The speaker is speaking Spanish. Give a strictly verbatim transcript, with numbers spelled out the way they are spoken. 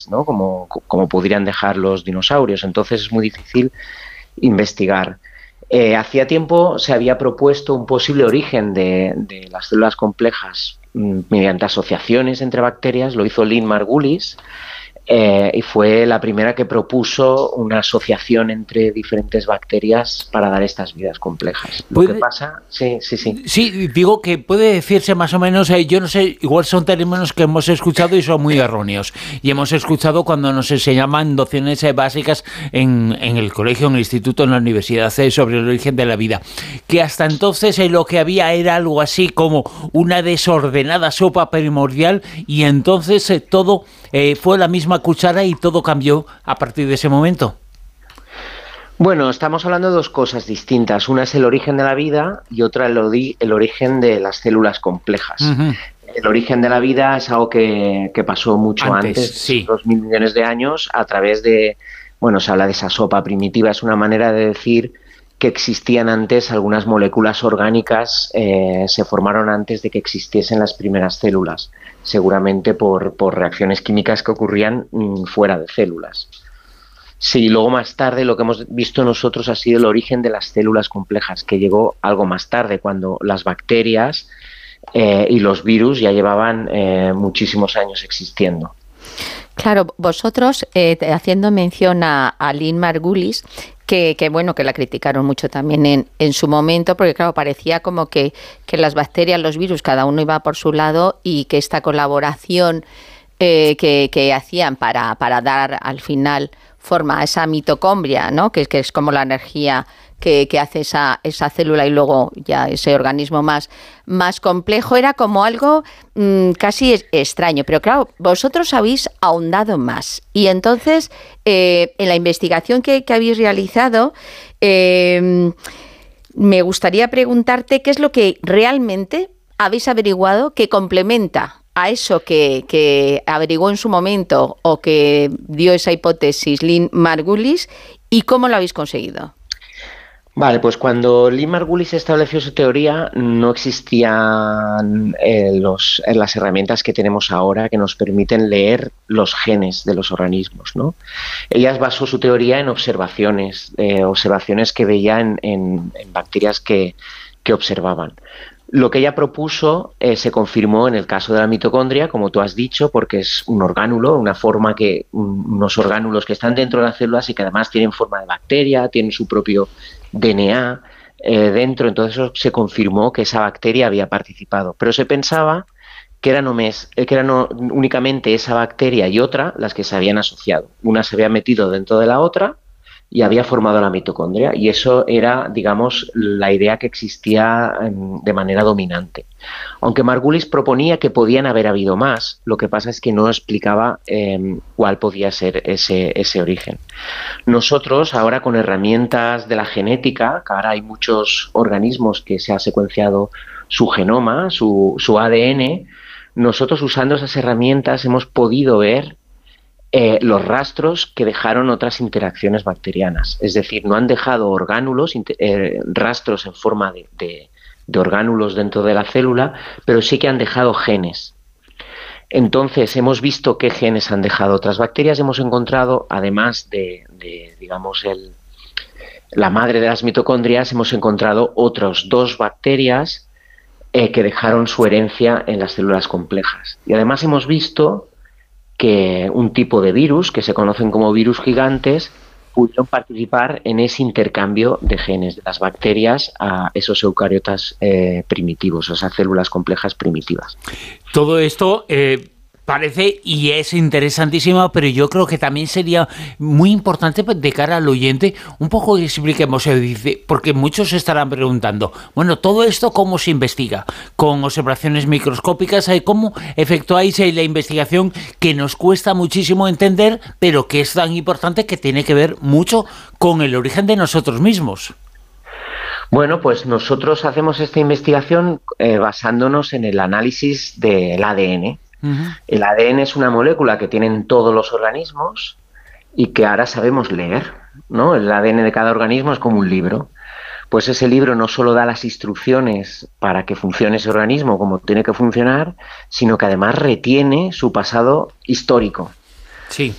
¿no? Como, como podrían dejar los dinosaurios. Entonces es muy difícil investigar. Eh, hacía tiempo se había propuesto un posible origen de, de las células complejas mm, mediante asociaciones entre bacterias. Lo hizo Lynn Margulis. Eh, y fue la primera que propuso una asociación entre diferentes bacterias para dar estas vidas complejas. Lo que pasa, sí, sí, sí. Sí, digo que puede decirse más o menos, eh, yo no sé, igual son términos que hemos escuchado y son muy erróneos. Y hemos escuchado cuando nos enseñaban nociones eh, básicas en, en el colegio, en el instituto, en la universidad, eh, sobre el origen de la vida. Que hasta entonces eh, lo que había era algo así como una desordenada sopa primordial y entonces eh, todo eh, fue la misma cuchara y todo cambió a partir de ese momento. Bueno, estamos hablando de dos cosas distintas. Una es el origen de la vida y otra el, ori el origen de las células complejas. Uh-huh. El origen de la vida es algo que, que pasó mucho antes, antes sí. dos mil millones de años, a través de, bueno, se habla de esa sopa primitiva, es una manera de decir que existían antes algunas moléculas orgánicas, eh, se formaron antes de que existiesen las primeras células, seguramente por, por reacciones químicas que ocurrían mm, fuera de células. Sí, luego más tarde lo que hemos visto nosotros ha sido el origen de las células complejas, que llegó algo más tarde, cuando las bacterias eh, y los virus ya llevaban eh, muchísimos años existiendo. Claro, vosotros, eh, haciendo mención a, a Lynn Margulis, que, que bueno, que la criticaron mucho también en, en su momento, porque claro, parecía como que, que las bacterias, los virus, cada uno iba por su lado y que esta colaboración eh, que, que hacían para, para dar al final forma a esa mitocondria, ¿no? Que, que es como la energía que, que hace esa, esa célula y luego ya ese organismo más, más complejo, era como algo mmm, casi es, extraño. Pero claro, vosotros habéis ahondado más. Y entonces, eh, en la investigación que, que habéis realizado, eh, me gustaría preguntarte qué es lo que realmente habéis averiguado que complementa a eso que, que averiguó en su momento o que dio esa hipótesis Lynn Margulis, y cómo lo habéis conseguido. Vale, pues cuando Lynn Margulis estableció su teoría no existían eh, los, eh, las herramientas que tenemos ahora que nos permiten leer los genes de los organismos, ¿no? Ella basó su teoría en observaciones, eh, observaciones que veía en, en, en bacterias que, que observaban. Lo que ella propuso eh, se confirmó en el caso de la mitocondria, como tú has dicho, porque es un orgánulo, una forma que, un, unos orgánulos que están dentro de las células y que además tienen forma de bacteria, tienen su propio D N A eh, dentro, entonces eso se confirmó que esa bacteria había participado. Pero se pensaba que era, no mes, que era no, únicamente esa bacteria y otra las que se habían asociado. Una se había metido dentro de la otra y había formado la mitocondria, y eso era, digamos, la idea que existía de manera dominante. Aunque Margulis proponía que podían haber habido más, lo que pasa es que no explicaba eh, cuál podía ser ese, ese origen. Nosotros, ahora con herramientas de la genética, que ahora hay muchos organismos que se ha secuenciado su genoma, su, su A D N, nosotros usando esas herramientas hemos podido ver Eh, los rastros que dejaron otras interacciones bacterianas. Es decir, no han dejado orgánulos, eh, rastros en forma de, de, de orgánulos dentro de la célula, pero sí que han dejado genes. Entonces, hemos visto qué genes han dejado otras bacterias. Hemos encontrado, además de, de digamos, el, la madre de las mitocondrias, hemos encontrado otras dos bacterias eh, que dejaron su herencia en las células complejas. Y además hemos visto que un tipo de virus, que se conocen como virus gigantes, pudieron participar en ese intercambio de genes de las bacterias a esos eucariotas eh, primitivos, o esas células complejas primitivas. Todo esto eh, parece y es interesantísimo, pero yo creo que también sería muy importante de cara al oyente un poco que expliquemos, porque muchos se estarán preguntando, bueno, todo esto ¿cómo se investiga? Con observaciones microscópicas, ¿cómo efectuáis la investigación que nos cuesta muchísimo entender, pero que es tan importante que tiene que ver mucho con el origen de nosotros mismos? Bueno, pues nosotros hacemos esta investigación eh, basándonos en el análisis del A D N. Uh-huh. El A D N es una molécula que tienen todos los organismos y que ahora sabemos leer, ¿no? El A D N de cada organismo es como un libro. Pues ese libro no solo da las instrucciones para que funcione ese organismo como tiene que funcionar, sino que además retiene su pasado histórico. Sí.